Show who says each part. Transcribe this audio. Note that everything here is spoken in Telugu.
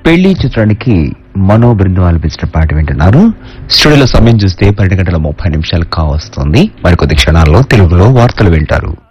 Speaker 1: పెళ్లి చిత్రానికి మనో బృందం ఆలపించిన పాట వింటున్నారు. స్టూడియోలో సమయం చూస్తే 12 గంటల 30 నిమిషాలు కావస్తుంది. మరికొద్ది క్షణాల్లో తెలుగులో వార్తలు వింటారు.